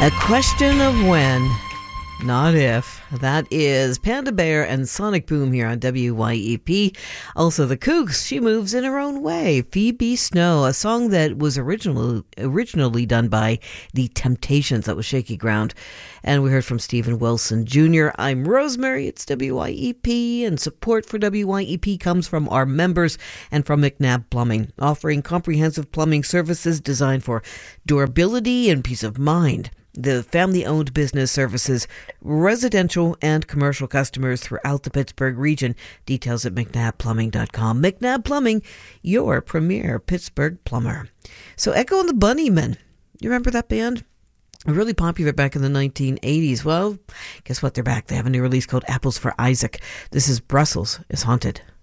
A question of when, not if. That is Panda Bear and Sonic Boom here on WYEP. Also the Kooks, She Moves in Her Own Way. Phoebe Snow, a song that was originally done by The Temptations. That was Shaky Ground. And we heard from Stephen Wilson Jr. I'm Rosemary, it's WYEP, and support for WYEP comes from our members and from McNabb Plumbing, offering comprehensive plumbing services designed for durability and peace of mind. The family-owned business services residential and commercial customers throughout the Pittsburgh region. Details at mcnabbplumbing.com. McNabb Plumbing, your premier Pittsburgh plumber. So Echo and the Bunnymen, you remember that band? Really popular back in the 1980s. Well, guess what? They're back. They have a new release called Apples for Isaac. This is Brussels is Haunted.